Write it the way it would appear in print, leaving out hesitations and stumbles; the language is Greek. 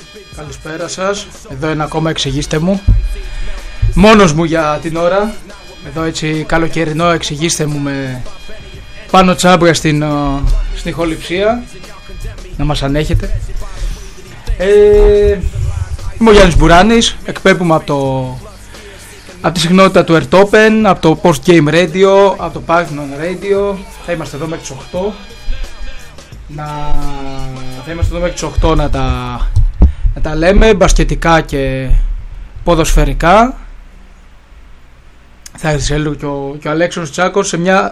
Καλησπέρα σας. Εδώ είναι ακόμα εξηγήστε μου. Μόνος μου για την ώρα. Εδώ έτσι καλοκαιρινό εξηγήστε μου με πάνω τσάμπρια στην ηχοληψία. Να μας ανέχετε. Είμαι ο Γιάννης Μπουράνης. Εκπέμπουμε από τη συχνότητα του Ertopen, από το Post Game Radio, από το Parthenon Radio. Θα είμαστε εδώ μέχρι τις 8. Θα είμαστε εδώ μέχρι τις 8 να τα λέμε μπασκετικά και ποδοσφαιρικά. Θα έρθει και ο Αλέξος Τσάκος σε μια